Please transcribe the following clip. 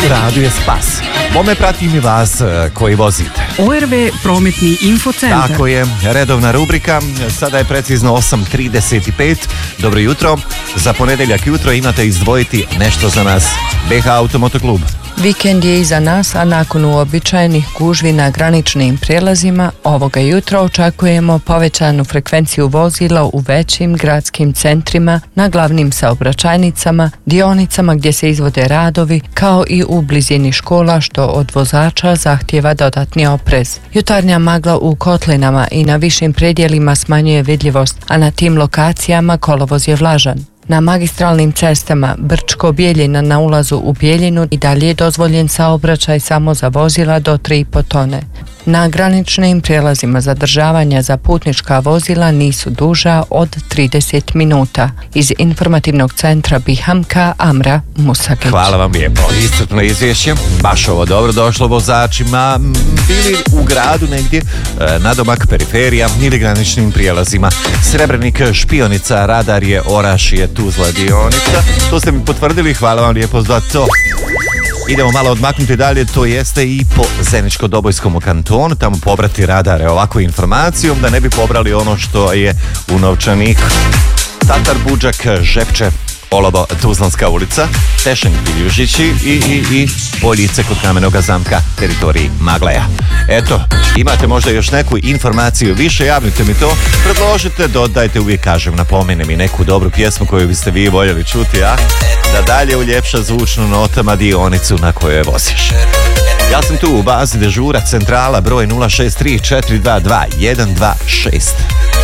gradu je spas. Bome pratim i vas koji vozite. ORV prometni infocentar. Tako je, redovna rubrika. Sada je precizno 8:35. Dobro jutro. Za ponedjeljak jutro imate izdvojiti nešto za nas. BH Automoto Klub. Vikend je iza nas, a nakon uobičajenih gužvi na graničnim prijelazima, ovoga jutra očekujemo povećanu frekvenciju vozila u većim gradskim centrima, na glavnim saobraćajnicama, dionicama gdje se izvode radovi, kao i u blizini škola, što od vozača zahtijeva dodatni oprez. Jutarnja magla u kotlinama i na višim predjelima smanjuje vidljivost, a na tim lokacijama kolovoz je vlažan. Na magistralnim cestama Brčko-Bijeljina na ulazu u Bijeljinu i dalje je dozvoljen saobraćaj samo za vozila do 3,5 tone. Na graničnim prijelazima zadržavanja za putnička vozila nisu duža od 30 minuta. Iz informativnog centra Bihamka, Amra Musakić. Hvala vam lijepo. Iscrpno izvješće. Baš ovo dobro došlo vozačima. Bili u gradu negdje, nadomak periferija ili graničnim prijelazima. Srebrenik, Špionica, Radarje, Orašje, Tuzla, dionica. To ste mi potvrdili. Hvala vam lijepo za to. Idemo malo odmaknuti dalje, to jeste i po Zeničko-Dobojskom kantonu, tamo pobrati radare ovakvu informacijom da ne bi pobrali ono što je u novčaniku. Tatar, Buđak, Žepče, Olovo, Tuzlanska ulica, Tešen, Biljužići i Poljice kod Kamenoga zamka, teritoriji Magleja. Eto, imate možda još neku informaciju više, javite mi to, predložite, dodajte, uvijek kažem, napomene mi neku dobru pjesmu koju biste vi voljeli čuti, a da dalje uljepša zvučnu notama dionicu na kojoj voziš. Ja sam tu u bazi dežura centrala broj 063 422 126.